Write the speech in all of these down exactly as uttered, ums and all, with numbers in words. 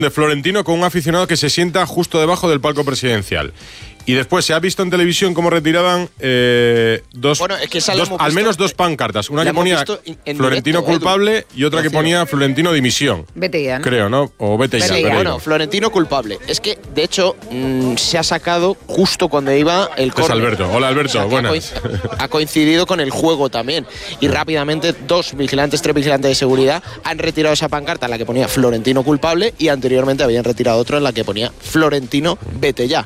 de Florentino con un aficionado que se sienta justo debajo del palco presidencial. Y después se ha visto en televisión cómo retiraban eh, dos, bueno, es que dos al menos dos pancartas. Una que ponía Florentino directo, culpable Edu. Y otra que ponía Florentino dimisión. Vete ya, ¿no? Creo, ¿no? O vete, vete ya. ya. Bueno, Florentino culpable. Es que, de hecho, mmm, se ha sacado justo cuando iba el córner. Es Alberto. Hola, Alberto. O sea, buenas. Ha coincidido con el juego también. Y rápidamente dos vigilantes, tres vigilantes de seguridad han retirado esa pancarta en la que ponía Florentino culpable y anteriormente habían retirado otro en la que ponía Florentino vete ya.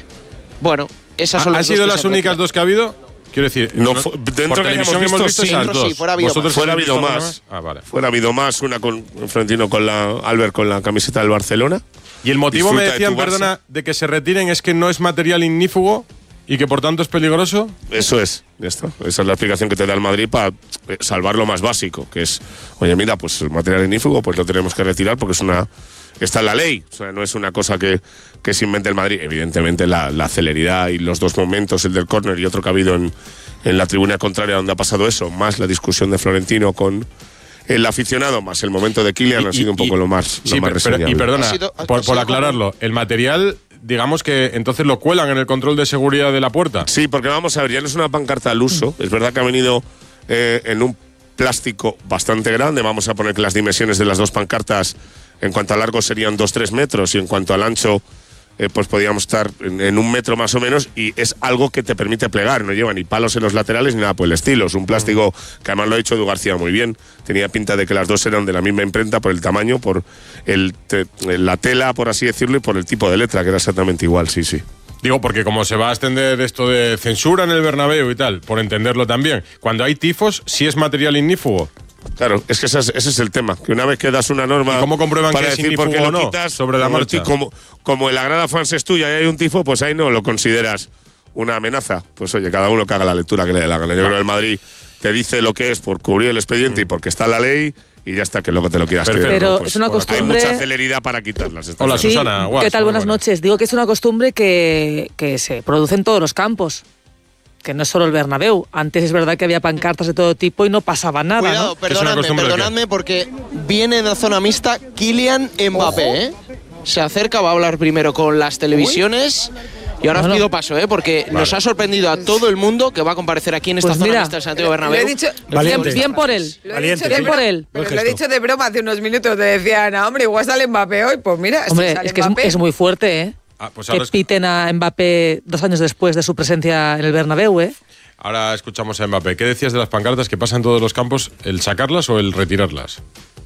Bueno, esas son las ¿Han sido las únicas dos que ha habido? Quiero decir, no, no, dentro por televisión hemos visto, sí, esas dos. Sí, fuera ha habido más. Fuera ha habido más. Ah, vale. Fuera ha habido más, una con Florentino con la Albert con la camiseta del Barcelona. Y el motivo, Disfruta me decían, de perdona, de que se retiren es que no es material ignífugo y que por tanto es peligroso. Eso es, ya está. Esa es la explicación que te da el Madrid para salvar lo más básico, que es, oye, mira, pues el material ignífugo pues lo tenemos que retirar porque es una está en la ley, o sea, no es una cosa que, que se invente el Madrid. Evidentemente la, la celeridad y los dos momentos, el del córner y otro que ha habido en, en la tribuna contraria donde ha pasado eso, más la discusión de Florentino con el aficionado, más el momento de Kylian, y, ha sido un poco y, lo más, sí, lo más pero, Y perdona, sido, por, por aclararlo, el material, digamos que entonces lo cuelan en el control de seguridad de la puerta. Sí, porque vamos a ver, ya no es una pancarta al uso, es verdad que ha venido eh, en un plástico bastante grande, vamos a poner que las dimensiones de las dos pancartas en cuanto a largo serían dos tres metros y en cuanto al ancho eh, pues podríamos estar en, en un metro más o menos, y es algo que te permite plegar, no lleva ni palos en los laterales ni nada por el estilo, es un plástico que además lo ha dicho Edu García muy bien, tenía pinta de que las dos eran de la misma imprenta por el tamaño, por el te, la tela, por así decirlo, y por el tipo de letra, que era exactamente igual, sí, sí. Digo, porque como se va a extender esto de censura en el Bernabéu y tal, por entenderlo también, cuando hay tifos, ¿sí es material ignífugo? Claro, es que ese es, ese es el tema, que una vez que das una norma. ¿Y cómo comprueban para que es decir por qué o lo no quitas sobre la marcha? Como, como en la grada fans es tuya y hay un tifo, pues ahí no lo consideras una amenaza. Pues oye, cada uno que haga la lectura que le dé la gana. Yo creo que el Madrid te dice lo que es por cubrir el expediente y porque está la ley. Y ya está, que luego te lo quieras creer. Pero ¿no? Pues, es una costumbre. Hay mucha celeridad para quitarlas. Hola, sí, Susana. Guas, ¿qué tal? Buenas buena. noches. Digo que es una costumbre que, que se produce en todos los campos. Que no es solo el Bernabéu. Antes es verdad que había pancartas de todo tipo y no pasaba nada. Cuidado, ¿no? perdonadme, perdonadme porque viene en la zona mixta Kylian Mbappé, ¿eh? Se acerca, va a hablar primero con las televisiones. Y ahora bueno, os pido paso, ¿eh? Porque vale. nos ha sorprendido a todo el mundo que va a comparecer aquí en esta pues zona mira, mixta del Santiago Bernabéu. Lo he dicho, bien, bien por él. Lo he dicho bien de, por él. Pero lo he dicho de broma hace unos minutos. Te decían, ah, hombre, igual sale Mbappé hoy. Pues mira, hombre, si sale es que Mbappé, es, es muy fuerte, ¿eh? Ah, pues que piten a Mbappé dos años después de su presencia en el Bernabéu, ¿eh? Ahora escuchamos a Mbappé. ¿Qué decías de las pancartas que pasan en todos los campos? ¿El sacarlas o el retirarlas?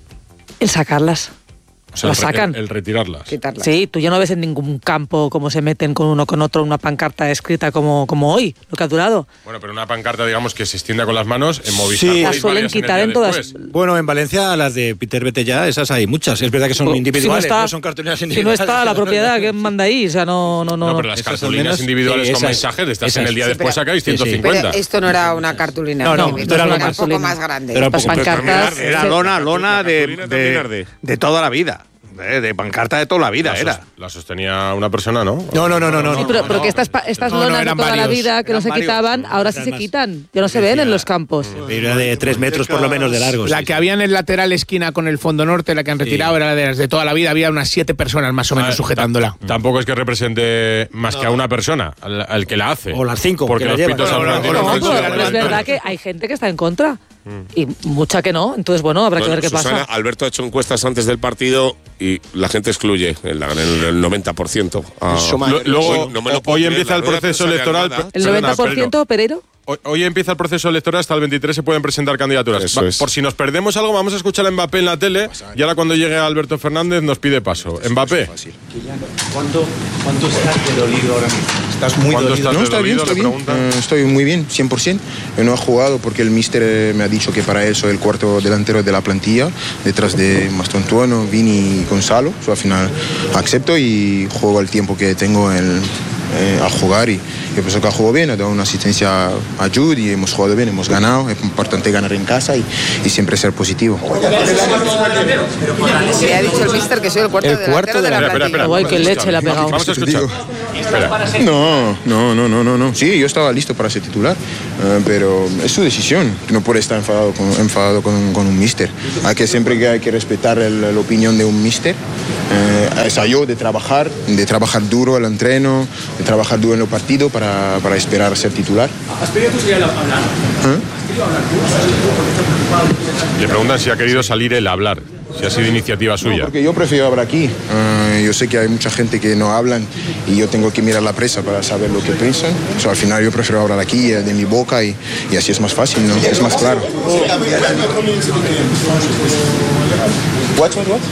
El sacarlas. O sea, las el, sacan. El, el retirarlas. Quitarlas. Sí, tú ya no ves en ningún campo cómo se meten con uno con otro una pancarta escrita como, como hoy, lo que ha durado. Bueno, pero una pancarta, digamos, que se extienda con las manos en Movistar. Sí, las suelen quitar en todas. Después. Bueno, en Valencia las de Peter Vete ya, esas hay muchas. Es verdad que son si individuales, no, está, no son cartulinas si individuales. no está la propiedad, ¿quién manda ahí? O sea, no, no, no. No, pero las esas cartulinas menos, individuales sí, con esas, mensajes, estás esas, en el día sí, después pero, sacáis sí, sí. ciento cincuenta. Pero esto no era una cartulina. No, no, esto esto era era una un poco más grande. Era un Las poco- pancartas. Era lona, lona de, de, de toda la vida. De, de pancarta de toda la vida la, era. sos, la sostenía una persona, ¿no? No, no, no, no. no Sí, pero, no, pero no. que estas, estas No, no, lonas de eran toda la varios, vida que no eran se varios. quitaban, ahora sí Eran se más. quitan. Ya no se ven en los campos. Era de tres metros por lo menos de largo. La sí, que sí. había en el lateral esquina con el fondo norte, la que han retirado, Sí. era la de las de toda la vida. Había unas siete personas más o menos Ah, sujetándola. t- Tampoco es que represente más no. que a una persona, al, al que la hace. O las cinco, porque que los la pitos llevan. al No, no, Florentino No, Pérez pero, se pero es levantan. verdad que hay gente que está en contra y mucha que no. Entonces, bueno, habrá Bueno, que ver qué Susana, pasa. Alberto ha hecho encuestas antes del partido y la gente excluye en, la, en el noventa por ciento. Ah, Lo- Luego, hoy, no me lo puedo hoy creer, empieza la el rueda de proceso prensa de electoral. Almada. El Perdona, noventa por ciento, Pereiro. Hoy, hoy empieza el proceso electoral, hasta el veintitrés se pueden presentar candidaturas. Eso Va, es. Por si nos perdemos algo, vamos a escuchar a Mbappé en la tele y ahora cuando llegue Alberto Fernández nos pide paso. Mbappé. ¿Cuánto, ¿Cuánto estás de dolido ahora mismo? Estás muy ¿Cuánto dolido. estás No, de está bien, dolido? está Le bien. preguntan. Eh, estoy muy bien, cien por ciento. Yo no he jugado porque el míster eh, me ha dicho que para él soy el cuarto delantero de la plantilla, detrás de Mastrotuono, Vini y Gonzalo. So, al final acepto y juego el tiempo que tengo en, eh, a jugar y yo pienso que ha jugado bien, ha dado una asistencia a Jude y hemos jugado bien, hemos ganado. Es importante ganar en casa y, y siempre ser positivo. Le ha dicho el míster que soy el cuarto El delantero cuarto de la Espera, espera, plantilla. espera. Guay, qué leche le ha pegado. Vamos a escuchar. No, no, no, no, no, no. Sí, yo estaba listo para ser titular, uh, pero es su decisión. No puede estar enfadado con, enfadado con, con un míster. Hay que siempre que hay que respetar el, la opinión de un míster. Uh, es a yo de trabajar, de trabajar duro el entreno, de trabajar duro en los partidos para, para esperar a ser titular. ¿Has pedido tú salir a hablar? ¿Eh? ¿Has querido hablar tú? Le preguntan si ha querido salir él a hablar. Si ha sido iniciativa suya. No, porque yo prefiero hablar aquí. Uh, yo sé que hay mucha gente que no hablan y yo tengo que mirar la prensa para saber lo que piensan. O sea, al final yo prefiero hablar aquí, de mi boca, y, y así es más fácil, ¿no? Es más claro. What, what, what?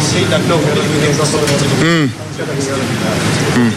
Mm. Mm.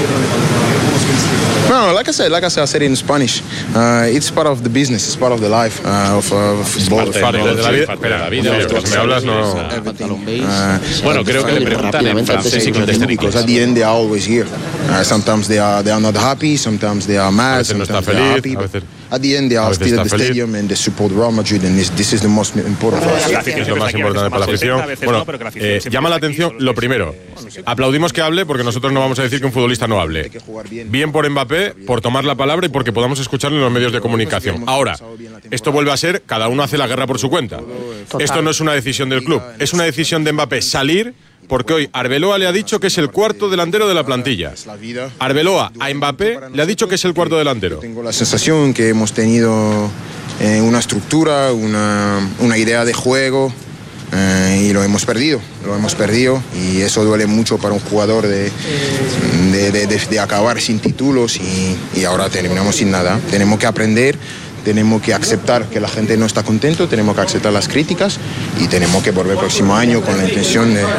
No, like I said, like I said, I said it in Spanish. Uh, it's part of the business, it's part of the life uh, of uh, football. Es parte de la vida. Espera, la vida. Me hablas, no. Bueno, creo que le preguntan en francés y contesta en inglés. At the end, they are always here. Uh, sometimes they are they are not happy, sometimes they are mad, sometimes they are happy. At the end, they are still at the stadium and they support Real Madrid, and this, this is the most important for us. Es lo más importante para la afición. Bueno, eh, llama la atención lo primero. Aplaudimos que hable porque nosotros no vamos a decir que un futbolista no hable. Bien por Mbappé, por tomar la palabra y porque podamos escucharlo en los medios de comunicación. Ahora, esto vuelve a ser, cada uno hace la guerra por su cuenta. Esto no es una decisión del club, es una decisión de Mbappé salir, porque hoy Arbeloa le ha dicho que es el cuarto delantero de la plantilla. Arbeloa a Mbappé le ha dicho que es el cuarto delantero. Tengo la sensación que hemos tenido eh, una estructura, una, una idea de juego, eh, y lo hemos perdido, lo hemos perdido y eso duele mucho para un jugador de, de, de, de, de acabar sin títulos y, y ahora terminamos sin nada. Tenemos que aprender. Tenemos que aceptar que la gente no está contento, tenemos que aceptar las críticas y tenemos que volver el próximo año con la intención de...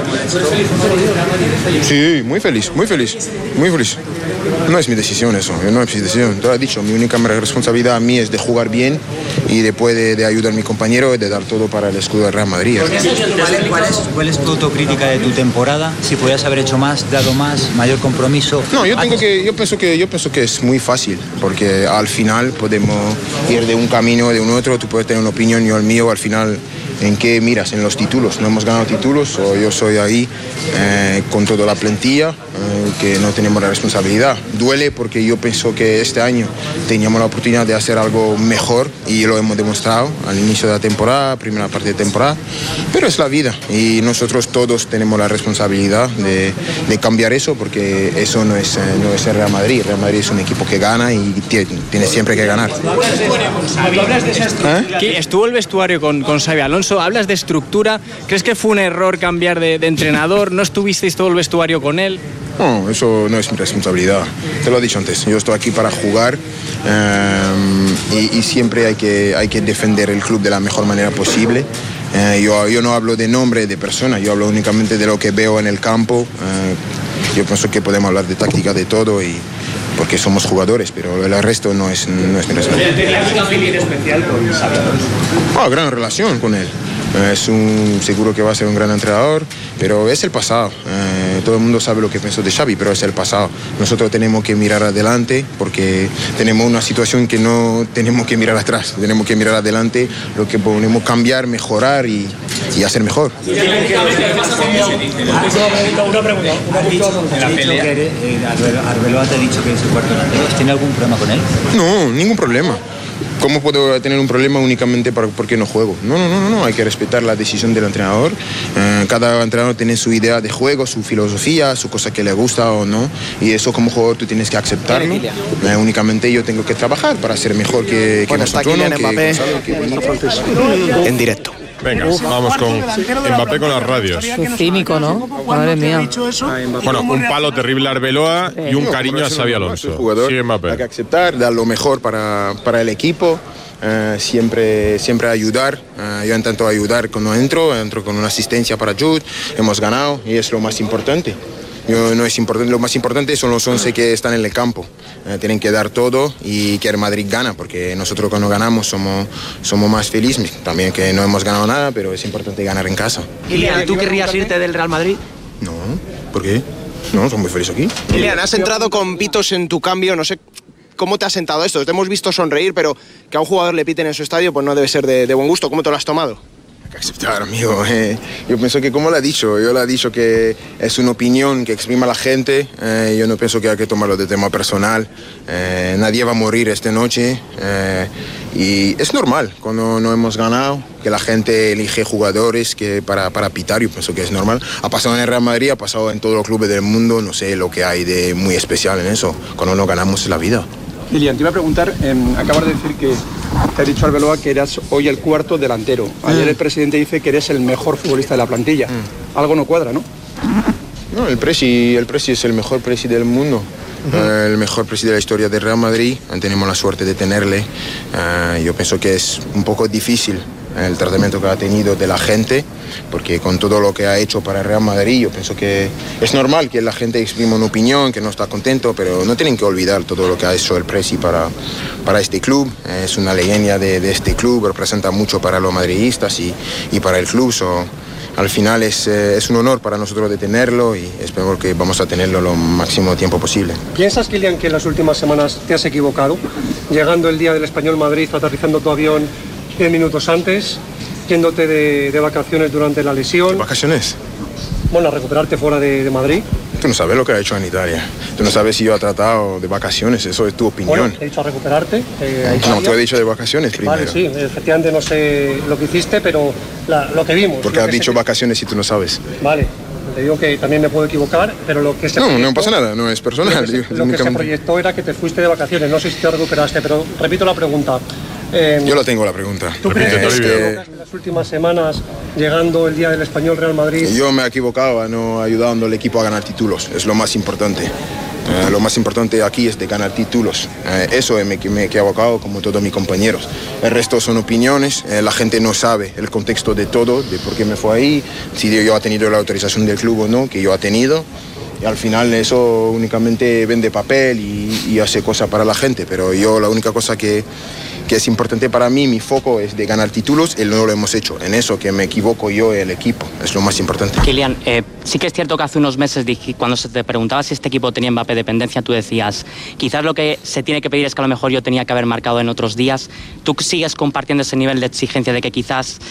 Sí, muy feliz, muy feliz, muy feliz. No es mi decisión eso, no es mi decisión. Te lo he dicho, mi única responsabilidad a mí es de jugar bien y después de, de ayudar a mi compañero y de dar todo para el escudo del Real Madrid. ¿Cuál es, ¿Cuál es tu autocrítica de tu temporada? Si podías haber hecho más, dado más, mayor compromiso. No, yo tengo que, yo pienso que, yo pienso que es muy fácil porque al final podemos ir de un camino o de un otro, tú puedes tener una opinión, yo el mío, al final, ¿en qué miras? En los títulos. No hemos ganado títulos, o yo soy ahí eh, con toda la plantilla, eh, que no tenemos la responsabilidad. Duele porque yo pienso que este año teníamos la oportunidad de hacer algo mejor y lo hemos demostrado al inicio de la temporada, primera parte de temporada, pero es la vida y nosotros todos tenemos la responsabilidad de, de cambiar eso porque eso no es, no es el Real Madrid. Real Madrid es un equipo que gana y tiene, tiene siempre que ganar. ¿Eh? Estuvo el vestuario con, con Xabi Alonso, hablas de estructura, ¿crees que fue un error cambiar de, de entrenador? ¿No estuvisteis todo el vestuario con él? No, eso no es mi responsabilidad, te lo he dicho antes, yo estoy aquí para jugar um, y, y siempre hay que, hay que defender el club de la mejor manera posible. Uh, yo, yo no hablo de nombre de persona, yo hablo únicamente de lo que veo en el campo. Uh, yo pienso que podemos hablar de táctica, de todo, y porque somos jugadores, pero el resto no es, no es mi responsabilidad. ¿Tenías una feeling especial con Xabi Alonso? Oh, gran relación con él. Es un, seguro que va a ser un gran entrenador, pero es el pasado. Eh, todo el mundo sabe lo que pienso de Xavi, pero es el pasado. Nosotros tenemos que mirar adelante porque tenemos una situación que no tenemos que mirar atrás. Tenemos que mirar adelante lo que podemos cambiar, mejorar y, y hacer mejor. Una pregunta. En la pelea, Arbeloa te ha dicho que es el cuarto delantero. ¿Tiene algún problema con él? No, ningún problema. ¿Cómo puedo tener un problema únicamente para, porque no juego? No, no, no, no, hay que respetar la decisión del entrenador. Eh, cada entrenador tiene su idea de juego, su filosofía, su cosa que le gusta o no. Y eso como jugador tú tienes que aceptarlo. Eh, únicamente yo tengo que trabajar para ser mejor que, que nosotros. Bueno, está Kylian Mbappé en directo. Venga, vamos con Mbappé con las radios. Qué cínico, ¿no? Madre mía. Bueno, un palo terrible a Arbeloa y un cariño a Xabi Alonso. Sí, Mbappé. Hay que aceptar, dar lo mejor para, para el equipo. Uh, siempre, siempre ayudar. Uh, yo intento ayudar cuando entro, entro con una asistencia para Jude. Hemos ganado y es lo más importante. Yo, no es importante. Lo más importante son los once que están en el campo. Uh, tienen que dar todo y que el Madrid gana, porque nosotros cuando ganamos somos, somos más felices. También que no hemos ganado nada, pero es importante ganar en casa. Kylian, ¿tú querrías irte del Real Madrid? No, ¿por qué? No, soy muy feliz aquí. Kylian, has entrado con pitos en tu cambio, no sé cómo te ha sentado esto. Te hemos visto sonreír, pero que a un jugador le piten en su estadio pues no debe ser de, de buen gusto. ¿Cómo te lo has tomado? que aceptar, amigo. Eh, yo pienso que, como lo ha dicho, yo le he dicho que es una opinión que exprima la gente. Eh, yo no pienso que hay que tomarlo de tema personal. Eh, nadie va a morir esta noche. Eh, y es normal, cuando no hemos ganado, que la gente elige jugadores que para, para pitar. Yo pienso que es normal. Ha pasado en el Real Madrid, ha pasado en todos los clubes del mundo. No sé lo que hay de muy especial en eso. Cuando no ganamos la vida. Kylian, te iba a preguntar, eh, acabas de decir que te ha dicho Arbeloa que eras hoy el cuarto delantero. Ayer mm. el presidente dice que eres el mejor futbolista de la plantilla. Mm. Algo no cuadra, ¿no? No, el presi, el presi es el mejor presi del mundo. Uh-huh. uh, el mejor presi de la historia del Real Madrid. Tenemos la suerte de tenerle. Uh, yo pienso que es un poco difícil el tratamiento que ha tenido de la gente, porque con todo lo que ha hecho para el Real Madrid, yo pienso que es normal que la gente exprima una opinión, que no está contento, pero no tienen que olvidar todo lo que ha hecho el Presi para, para este club. Es una leyenda de, de este club, representa mucho para los madridistas y, y para el club. So, al final es, eh, es un honor para nosotros de tenerlo y espero que vamos a tenerlo lo máximo tiempo posible. ¿Piensas, Kylian, que en las últimas semanas te has equivocado? Llegando el día del Español Madrid, aterrizando tu avión diez minutos antes, yéndote de, de vacaciones durante la lesión. ¿Vacaciones? Bueno, a recuperarte fuera de, de Madrid. Tú no sabes lo que ha hecho en Italia. Tú no sabes si yo he tratado de vacaciones, eso es tu opinión. Bueno, te he dicho a recuperarte. Eh, a no, te he dicho de vacaciones primero. Vale, sí, efectivamente no sé lo que hiciste, pero la, lo que vimos. Porque has dicho vacaciones si tú no sabes. Vale. Te digo que también me puedo equivocar, pero lo que se No, proyectó, no pasa nada, no es personal. Lo que, se, lo que se proyectó era que te fuiste de vacaciones, no sé si te recuperaste, pero repito la pregunta. Eh, Yo lo tengo la pregunta. ¿Tú crees que en las últimas semanas, llegando el día del Español Real Madrid? Yo me he equivocado, no ayudando al equipo a ganar títulos, es lo más importante. Eh, lo más importante aquí es de ganar títulos. Eh, eso me, me he equivocado como todos mis compañeros. El resto son opiniones, eh, la gente no sabe el contexto de todo, de por qué me fue ahí, si yo he tenido la autorización del club o no, que yo he tenido. Y al final eso únicamente vende papel y, y hace cosas para la gente, pero yo la única cosa que, que es importante para mí, mi foco es de ganar títulos, y no lo hemos hecho. En eso que me equivoco yo y el equipo, es lo más importante. Kylian, eh, sí que es cierto que hace unos meses cuando se te preguntaba si este equipo tenía Mbappé dependencia, tú decías, quizás lo que se tiene que pedir es que a lo mejor yo tenía que haber marcado en otros días. ¿Tú sigues compartiendo ese nivel de exigencia de que quizás